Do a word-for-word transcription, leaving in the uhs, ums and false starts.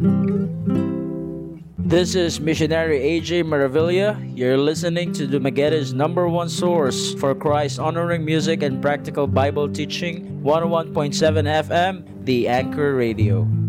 This is Missionary A J Maravilla. You're listening to Dumagueta's number one source for Christ honoring music and practical Bible teaching, one oh one point seven F M, The Anchor Radio.